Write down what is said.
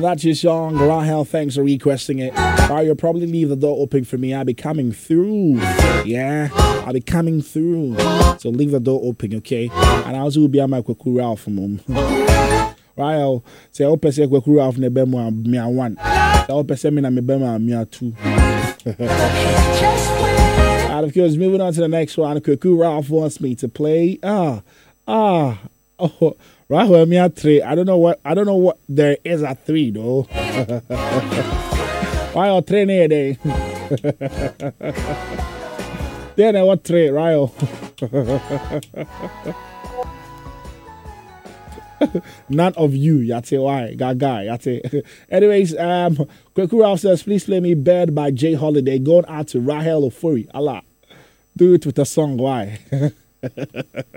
That's your song, Rahel. Thanks for requesting it. Right, you'll probably leave the door open for me. I'll be coming through. Yeah, I'll be coming through. So leave the door open, okay? And I also will be at my Kwaku Ralph from Rahel. Say, I'll say Kwaku Ralph ne bemo me a one. I'll say me na me bemo me a two. And of course, moving on to the next one, Kwaku Ralph wants me to play. Rahel, me a 3. I don't know what there is at 3 though. Why are 3 near there? Then what 3, Rahel? None of you, yate why, gaga, yate. Anyways, Kwaku Ralph says, please play me Bed by Jay Holiday. Going out to Rahel Ofori. Allah. Do it with a song, why?